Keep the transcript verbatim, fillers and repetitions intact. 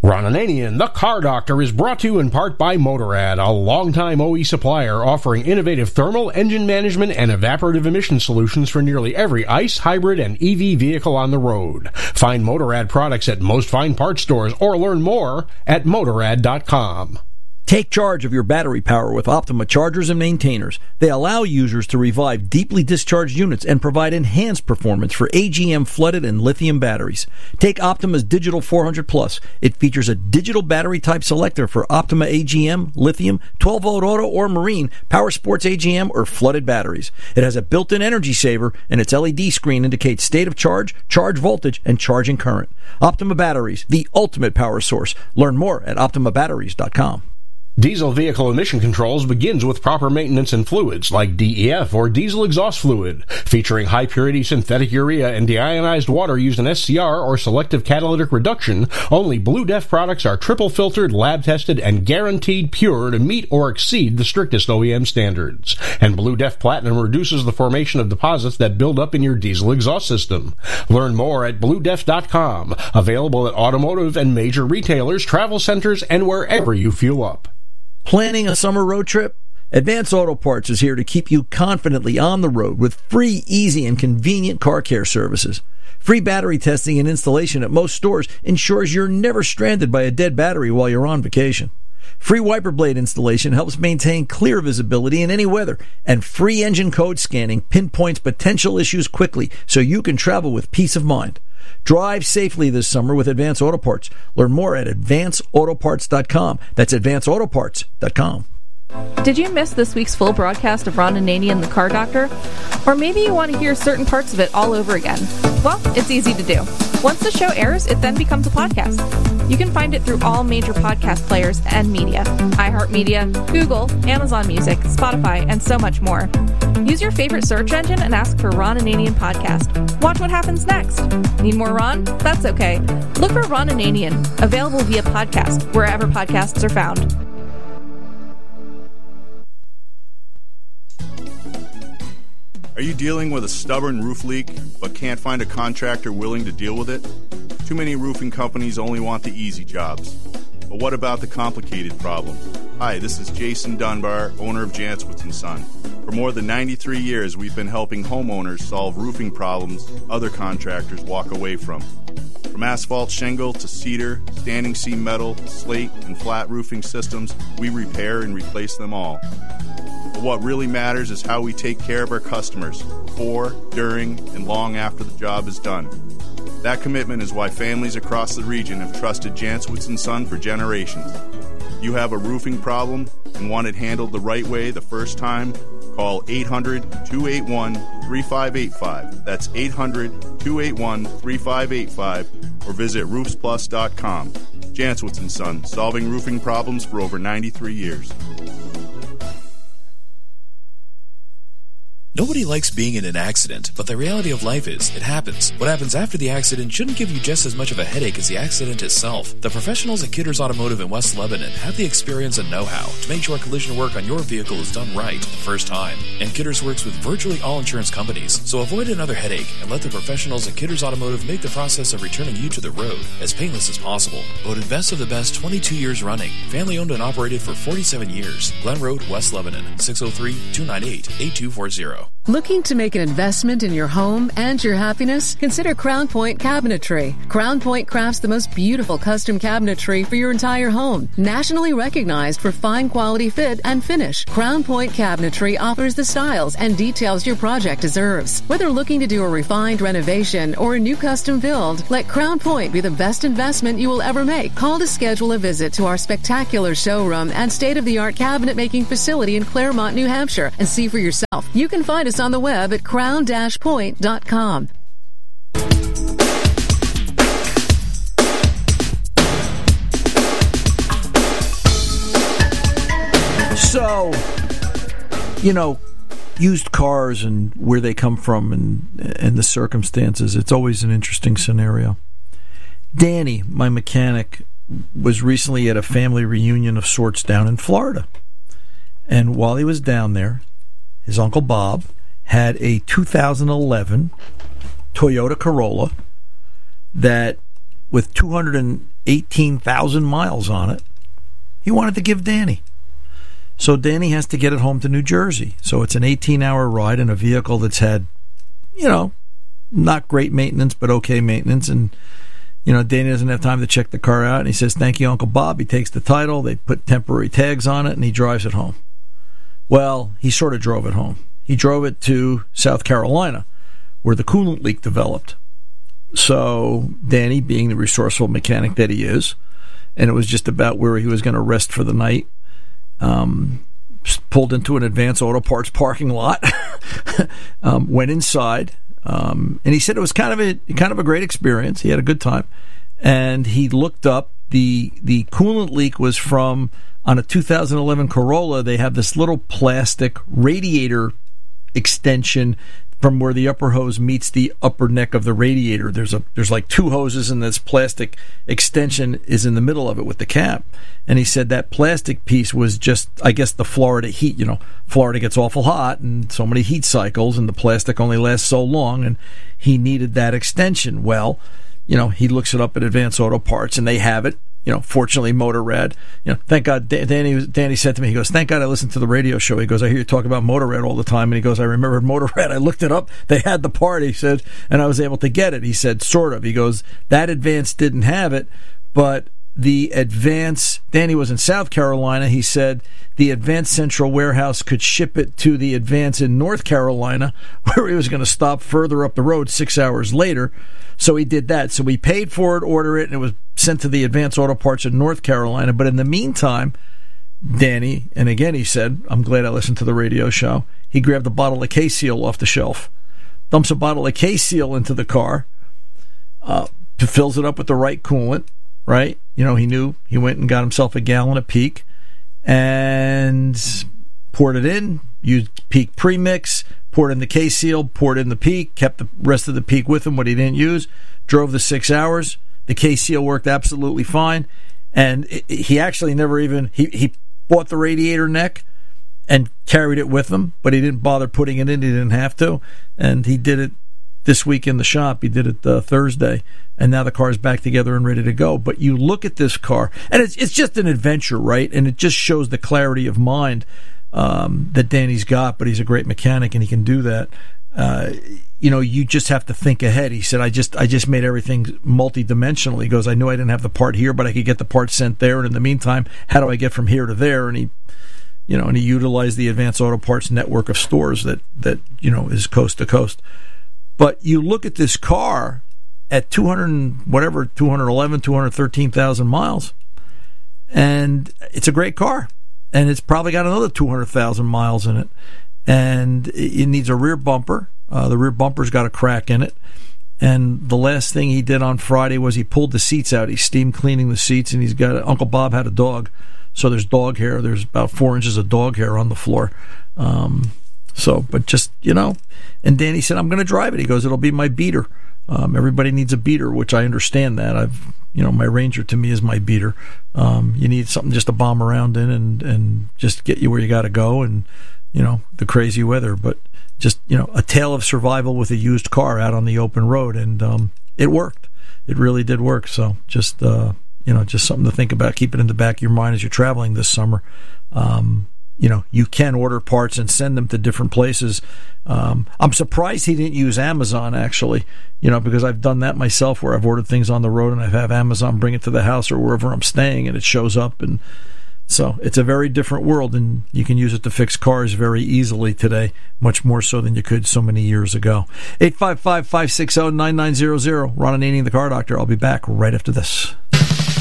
Ron Ananian, the Car Doctor, is brought to you in part by Motorrad, a longtime O E supplier offering innovative thermal, engine management, and evaporative emission solutions for nearly every ICE, hybrid, and E V vehicle on the road. Find Motorrad products at most fine parts stores or learn more at motorrad dot com. Take charge of your battery power with Optima Chargers and Maintainers. They allow users to revive deeply discharged units and provide enhanced performance for A G M flooded and lithium batteries. Take Optima's Digital four hundred Plus. It features a digital battery type selector for Optima A G M, lithium, twelve volt auto or marine, Power Sports A G M, or flooded batteries. It has a built-in energy saver, and its L E D screen indicates state of charge, charge voltage, and charging current. Optima Batteries, the ultimate power source. Learn more at optima batteries dot com. Diesel vehicle emission controls begins with proper maintenance and fluids like D E F or diesel exhaust fluid. Featuring high-purity synthetic urea and deionized water used in S C R or selective catalytic reduction, only Blue Def products are triple-filtered, lab-tested, and guaranteed pure to meet or exceed the strictest O E M standards. And Blue Def Platinum reduces the formation of deposits that build up in your diesel exhaust system. Learn more at blue def dot com. Available at automotive and major retailers, travel centers, and wherever you fuel up. Planning a summer road trip? Advance Auto Parts is here to keep you confidently on the road with free, easy, and convenient car care services. Free battery testing and installation at most stores ensures you're never stranded by a dead battery while you're on vacation. Free wiper blade installation helps maintain clear visibility in any weather, and free engine code scanning pinpoints potential issues quickly so you can travel with peace of mind. Drive safely this summer with Advance Auto Parts. Learn more at advance auto parts dot com. That's advance auto parts dot com. Did you miss this week's full broadcast of Ron Ananian, the Car Doctor? Or maybe you want to hear certain parts of it all over again. Well, it's easy to do. Once the show airs, it then becomes a podcast. You can find it through all major podcast players and media: iHeartMedia, Google, Amazon Music, Spotify, and so much more. Use your favorite search engine and ask for Ron Ananian Podcast. Watch what happens next. Need more Ron? That's okay. Look for Ron Ananian, available via podcast, wherever podcasts are found. Are you dealing with a stubborn roof leak but can't find a contractor willing to deal with it? Too many roofing companies only want the easy jobs. But what about the complicated problems? Hi, this is Jason Dunbar, owner of Jantzwitz and Son. For more than ninety-three years, we've been helping homeowners solve roofing problems other contractors walk away from. From asphalt shingle to cedar, standing seam metal, slate, and flat roofing systems, we repair and replace them all. But what really matters is how we take care of our customers before, during, and long after the job is done. That commitment is why families across the region have trusted Jantzwitz and Son for generations. You have a roofing problem and want it handled the right way the first time? Call eight hundred, two eight one, three five eight five. That's eight hundred, two eight one, three five eight five, or visit roofs plus dot com. Jantzwitz and Son, solving roofing problems for over ninety-three years. Nobody likes being in an accident, but the reality of life is, it happens. What happens after the accident shouldn't give you just as much of a headache as the accident itself. The professionals at Kidders Automotive in West Lebanon have the experience and know-how to make sure collision work on your vehicle is done right the first time. And Kidders works with virtually all insurance companies, so avoid another headache and let the professionals at Kidders Automotive make the process of returning you to the road as painless as possible. Voted best of the best twenty-two years running. Family owned and operated for forty-seven years. Glen Road, West Lebanon, six oh three, two nine eight, eight two four zero. Looking to make an investment in your home and your happiness? Consider Crown Point Cabinetry. Crown Point crafts the most beautiful custom cabinetry for your entire home. Nationally recognized for fine quality fit and finish, Crown Point Cabinetry offers the styles and details your project deserves. Whether looking to do a refined renovation or a new custom build, let Crown Point be the best investment you will ever make. Call to schedule a visit to our spectacular showroom and state-of-the-art cabinet making facility in Claremont, New Hampshire, and see for yourself. You can find us on the web at crown dash point dot com. So, you know, used cars and where they come from and, and the circumstances, it's always an interesting scenario. Danny, my mechanic, was recently at a family reunion of sorts down in Florida. And while he was down there, his Uncle Bob had a two thousand eleven Toyota Corolla that with two hundred eighteen thousand miles on it, he wanted to give Danny. So Danny has to get it home to New Jersey. So it's an eighteen-hour ride in a vehicle that's had, you know, not great maintenance, but okay maintenance. And, you know, Danny doesn't have time to check the car out. And he says, thank you, Uncle Bob. He takes the title. They put temporary tags on it, and he drives it home. Well, he sort of drove it home. He drove it to South Carolina, where the coolant leak developed. So Danny, being the resourceful mechanic that he is, and it was just about where he was going to rest for the night, um, pulled into an Advance Auto Parts parking lot, um, went inside, um, and he said it was kind of a kind of a great experience. He had a good time, and he looked up the the coolant leak was from, on a two thousand eleven Corolla. They have this little plastic radiator extension from where the upper hose meets the upper neck of the radiator. There's a there's like two hoses, and this plastic extension is in the middle of it with the cap. And he said that plastic piece was just, I guess, the Florida heat. You know, Florida gets awful hot and so many heat cycles, and the plastic only lasts so long, and he needed that extension. Well, you know, he looks it up at Advance Auto Parts, and they have it. You know, fortunately, Motorrad. You know, thank God. Danny Danny said to me, he goes, "Thank God I listened to the radio show." He goes, "I hear you talk about Motorrad all the time." And he goes, "I remembered Motorrad. I looked it up. They had the part." He said, and I was able to get it. He said, "Sort of." He goes, "That Advance didn't have it, but the Advance." Danny was in South Carolina. He said the Advance Central Warehouse could ship it to the Advance in North Carolina, where he was going to stop further up the road six hours later. So he did that. So we paid for it, order it, and it was sent to the Advance Auto Parts in North Carolina. But in the meantime, Danny, and again he said, I'm glad I listened to the radio show, he grabbed a bottle of K-Seal off the shelf, dumps a bottle of K-Seal into the car, uh, fills it up with the right coolant, right? You know, he knew, he went and got himself a gallon of Peak and poured it in, used Peak premix, poured in the K-Seal, poured in the Peak, kept the rest of the Peak with him, what he didn't use, drove the six hours. The K-Seal worked absolutely fine, and it, he actually never even, he, he bought the radiator neck and carried it with him, but he didn't bother putting it in. He didn't have to, and he did it this week in the shop. He did it uh, Thursday, and now the car's back together and ready to go. But you look at this car, and it's it's just an adventure, right? And it just shows the clarity of mind um, that Danny's got, but he's a great mechanic, and he can do that. Uh, you know, you just have to think ahead. He said, I just I just made everything multi-dimensional. He goes, I knew I didn't have the part here, but I could get the part sent there, and in the meantime, how do I get from here to there? And he, you know, and he utilized the Advance Auto Parts network of stores that, that you know, is coast to coast. But you look at this car at two hundred, whatever, two hundred eleven, two hundred thirteen thousand miles, and it's a great car. And it's probably got another two hundred thousand miles in it. And it needs a rear bumper. Uh, the rear bumper's got a crack in it. And the last thing he did on Friday was he pulled the seats out. He's steam cleaning the seats, and he's got, Uncle Bob had a dog, so there's dog hair. There's about four inches of dog hair on the floor. Um, so, but just, you know, and Danny said, I'm going to drive it. He goes, it'll be my beater. Um, everybody needs a beater, which I understand that. I've, you know, my Ranger to me is my beater. Um, you need something just to bomb around in and, and just get you where you got to go, and, you know, the crazy weather, but just, you know, a tale of survival with a used car out on the open road. And um, it worked. It really did work. So just, uh, you know, just something to think about. Keep it in the back of your mind as you're traveling this summer. Um, you know, you can order parts and send them to different places. Um, I'm surprised he didn't use Amazon, actually, you know, because I've done that myself where I've ordered things on the road and I have Amazon bring it to the house or wherever I'm staying, and it shows up. And so it's a very different world, and you can use it to fix cars very easily today, much more so than you could so many years ago. eight five five, five six zero, nine nine zero zero. Ron Ananian, the Car Doctor. I'll be back right after this.